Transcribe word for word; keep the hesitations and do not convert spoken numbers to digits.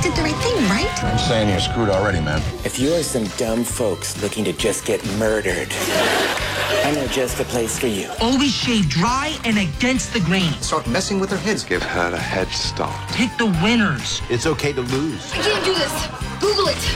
did the right thing, right? I'm saying you're screwed already, man. If you are some dumb folks looking to just get murdered, I know just the place for you. Always shave dry and against the grain. Start messing with their heads. Give her a head start. Pick the winners. It's okay to lose. I can't do this. Google it.